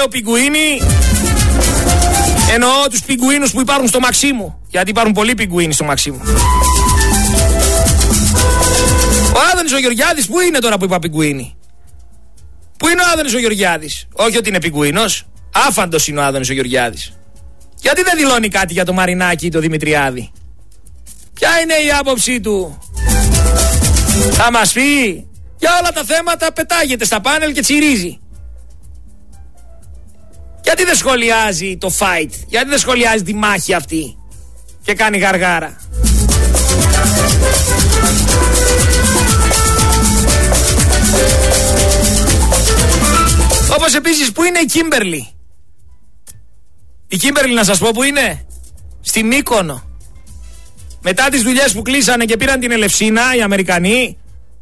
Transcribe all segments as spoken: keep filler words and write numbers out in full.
λέω πιγκουίνι, εννοώ τους πιγκουίνους που υπάρχουν στο Μαξίμου. Γιατί υπάρχουν πολλοί πιγκουίνοι στο Μαξίμου. Ο Άδωνης ο Γεωργιάδης που είναι τώρα που είπα πιγκουίνι? Πού είναι ο Άδωνης ο Γεωργιάδης? Όχι ότι είναι πιγκουίνος, άφαντος είναι ο Άδωνης ο Γεωργιάδης. Γιατί δεν δηλώνει κάτι για το Μαρινάκη ή το Δημητριάδη? Ποια είναι η άποψή του? Θα μας πει? Για όλα τα θέματα πετάγεται στα πάνελ και τσιρίζει. Γιατί δεν σχολιάζει το fight? Γιατί δεν σχολιάζει τη μάχη αυτή και κάνει γαργάρα? Όπως επίσης που είναι η Κίμπερλι? Η Κίμπερλι να σας πω που είναι? Στη Μύκονο. Μετά τις δουλειές που κλείσανε και πήραν την Ελευσίνα οι Αμερικανοί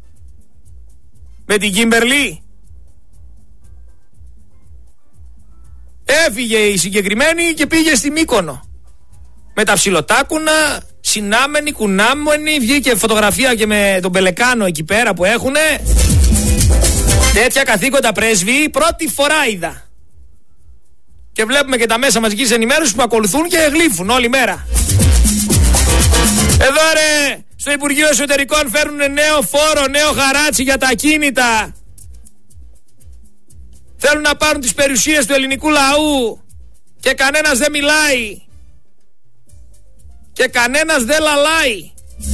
με την Κίμπερλι, έφυγε η συγκεκριμένη και πήγε στη Μύκονο με τα ψιλοτάκουνα, συνάμενη, κουνάμενη. Βγήκε φωτογραφία και με τον Πελεκάνο εκεί πέρα που έχουνε. Τέτοια καθήκοντα πρέσβη πρώτη φορά είδα. Και βλέπουμε και τα μέσα μαζικής ενημέρωσης που ακολουθούν και γλύφουν όλη μέρα. Εδώ ρε, στο Υπουργείο Εσωτερικών φέρνουν νέο φόρο, νέο χαράτσι για τα ακίνητα. Θέλουν να πάρουν τις περιουσίες του ελληνικού λαού και κανένας δεν μιλάει. Και κανένας δεν λαλάει.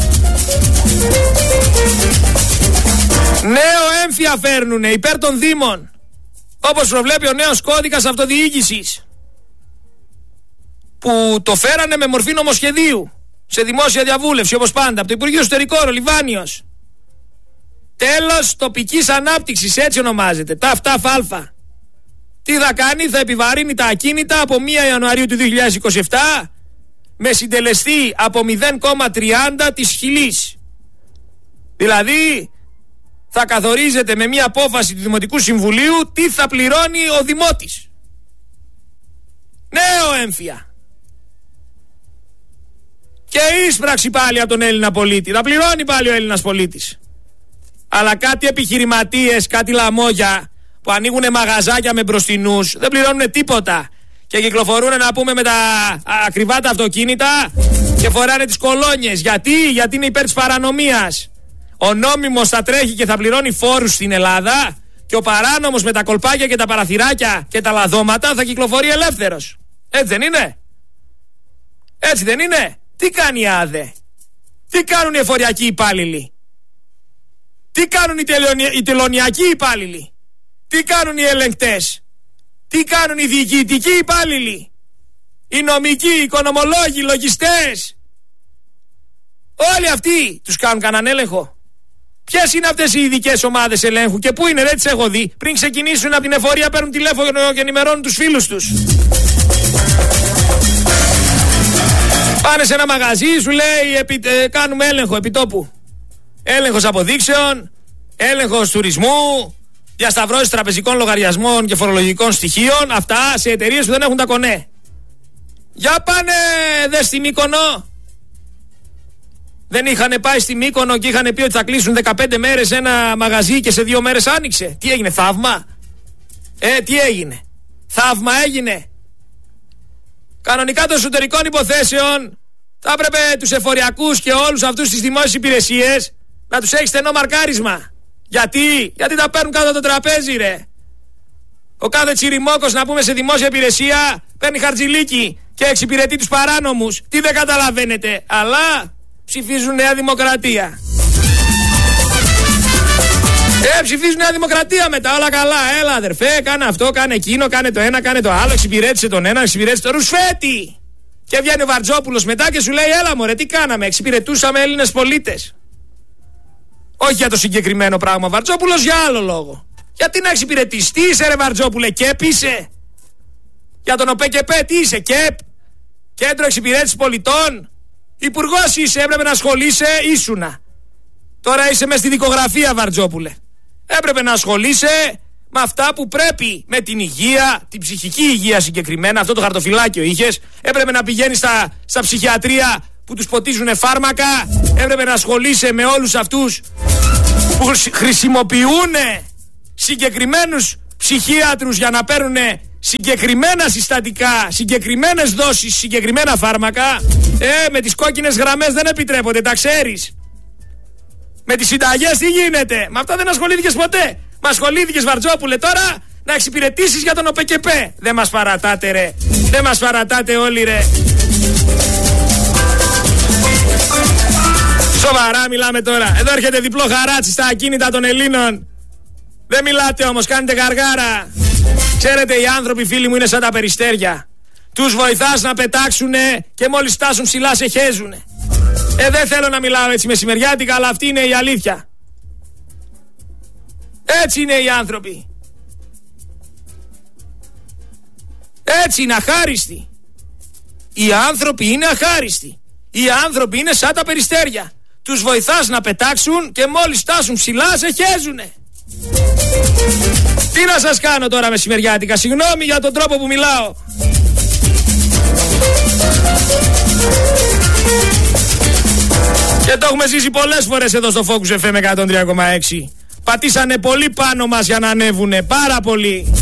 Νέο έμφυα φέρνουνε υπέρ των Δήμων, όπως προβλέπει ο νέος κώδικας αυτοδιοίκησης, που το φέρανε με μορφή νομοσχεδίου σε δημόσια διαβούλευση όπως πάντα από το Υπουργείο Εσωτερικών, ο Λιβάνιος. Τέλος τοπικής ανάπτυξης, έτσι ονομάζεται, ταφ ταφ αλφα. Τι θα κάνει? Θα επιβαρύνει τα ακίνητα από πρώτη Ιανουαρίου του δύο χιλιάδες είκοσι επτά με συντελεστή από μηδέν κόμμα τριάντα της χιλής. Δηλαδή θα καθορίζεται με μια απόφαση του Δημοτικού Συμβουλίου τι θα πληρώνει ο Δημότης. Νέο έμφυα. Και ίσπραξη πάλι από τον Έλληνα πολίτη. Θα πληρώνει πάλι ο Έλληνας πολίτης. Αλλά κάτι επιχειρηματίες, κάτι λαμόγια που ανοίγουν μαγαζάκια με μπροστινούς δεν πληρώνουν τίποτα. Και κυκλοφορούν να πούμε με τα ακριβά τα αυτοκίνητα και φοράνε τις κολόνιες. Γιατί? Γιατί είναι υπέρ της παρανομίας. Ο νόμιμος θα τρέχει και θα πληρώνει φόρους στην Ελλάδα και ο παράνομος με τα κολπάκια και τα παραθυράκια και τα λαδώματα θα κυκλοφορεί ελεύθερος. Έτσι δεν είναι? Έτσι δεν είναι? Τι κάνει η ΑΔΕ? Τι κάνουν οι εφοριακοί υπάλληλοι? Τι κάνουν οι, τελωνια... οι τελωνιακοί υπάλληλοι? Τι κάνουν οι ελεγκτές? Τι κάνουν οι διοικητικοί υπάλληλοι? Οι νομικοί, οι οικονομολόγοι, οι λογιστές? Όλοι αυτοί τους κάνουν κανέναν έλεγχο? Ποιες είναι αυτές οι ειδικές ομάδες ελέγχου και πού είναι? Δεν τις έχω δει. Πριν ξεκινήσουν από την εφορία παίρνουν τηλέφωνο και ενημερώνουν τους φίλους τους. Πάνε σε ένα μαγαζί, σου λέει επί, ε, κάνουμε έλεγχο επιτόπου. Έλεγχος αποδείξεων, έλεγχος τουρισμού, διασταυρώσεις τραπεζικών λογαριασμών και φορολογικών στοιχείων. Αυτά σε εταιρείες που δεν έχουν τα κονέ. Για πάνε δε στη Μύκονο. Δεν είχαν πάει στη Μύκονο και είχαν πει ότι θα κλείσουν δεκαπέντε μέρες ένα μαγαζί και σε δύο μέρες άνοιξε? Τι έγινε, θαύμα? Ε, τι έγινε? Θαύμα έγινε? Κανονικά των εσωτερικών υποθέσεων θα έπρεπε τους εφοριακούς και όλους αυτούς τις δημόσιες υπηρεσίες να τους έχει στενό μαρκάρισμα. Γιατί? Γιατί τα παίρνουν κάτω από το τραπέζι ρε. Ο κάθε τσιριμόκος να πούμε σε δημόσια υπηρεσία παίρνει χαρτζηλίκι και εξυπηρετεί τους παράνομους. Τι δεν καταλαβαίνετε? Αλλά ψηφίζουν Νέα Δημοκρατία. Ε, ψηφίζουν Νέα Δημοκρατία μετά, όλα καλά. Έλα αδερφέ, κάνε αυτό, κάνε εκείνο, κάνε το ένα, κάνε το άλλο. Εξυπηρέτησε τον ένα, εξυπηρέτησε τον Ρουσφέτη. Και βγαίνει ο Βαρτζόπουλος μετά και σου λέει: έλα μωρέ, τι κάναμε? Εξυπηρετούσαμε Έλληνες πολίτες. Όχι για το συγκεκριμένο πράγμα, Βαρτζόπουλος, για άλλο λόγο. Γιατί να εξυπηρετείς? Τι είσαι ρε Βαρτζόπουλε, ΚΕΠ είσαι? Για τον ΟΠΕΚΕΠΕ τι είσαι, ΚΕΠ? Κέντρο Εξυπηρέτησης Πολιτών? Υπουργός είσαι, έπρεπε να ασχολείσαι, ήσουνα. Τώρα είσαι μες στη δικογραφία, Βαρτζόπουλε. Έπρεπε να ασχολείσαι με αυτά που πρέπει. Με την υγεία, την ψυχική υγεία συγκεκριμένα. Αυτό το χαρτοφυλάκιο είχες. Έπρεπε να πηγαίνεις στα, στα ψυχιατρία που τους ποτίζουν φάρμακα. Έπρεπε να ασχολείσαι με όλους αυτούς που χρησιμοποιούν συγκεκριμένους ψυχίατρους για να παίρνουν συγκεκριμένα συστατικά, συγκεκριμένες δόσεις, συγκεκριμένα φάρμακα, ε, με τις κόκκινες γραμμές δεν επιτρέπονται, τα ξέρεις. Με τις συνταγές τι γίνεται? Με αυτά δεν ασχολήθηκες ποτέ. Μα ασχολήθηκες, Βαρτζόπουλε, τώρα να εξυπηρετήσεις για τον ΟΠΕΚΕΠΕ. Δεν μας παρατάτε, ρε. Δεν μας παρατάτε όλοι, ρε. Σοβαρά μιλάμε τώρα. Εδώ έρχεται διπλό χαράτσι στα ακίνητα των Ελλήνων. Δεν μιλάτε όμως, κάνετε γαργάρα. Ξέρετε, οι άνθρωποι, φίλοι μου, είναι σαν τα περιστέρια. Τους βοηθάς να πετάξουνε και μόλις φτάσουν ψηλά σε χέζουνε. Ε, δεν θέλω να μιλάω έτσι μεσημεριάτικα, αλλά αυτή είναι η αλήθεια. Έτσι είναι οι άνθρωποι. Έτσι είναι αχάριστοι. Οι άνθρωποι είναι αχάριστοι. Οι άνθρωποι είναι σαν τα περιστέρια. Τους βοηθάς να πετάξουν και μόλις φτάσουν ψηλά σε χέζουνε. Τι να σας κάνω τώρα μεσημεριάτικα? Συγγνώμη για τον τρόπο που μιλάω. Και το έχουμε ζήσει πολλές φορές εδώ στο Focus εφ εμ εκατόν τρία κόμμα έξι. Πατήσανε πολύ πάνω μας για να ανέβουνε. Πάρα πολύ.